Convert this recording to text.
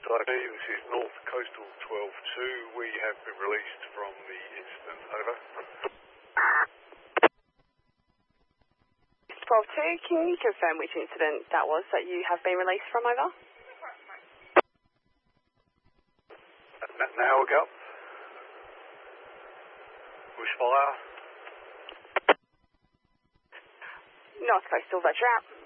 This is North Coastal 12-2. We have been released from the incident. Over. 12-2, can you confirm which incident that was that you have been released from? Over. Now we go. Bushfire. North Coastal, that's your out.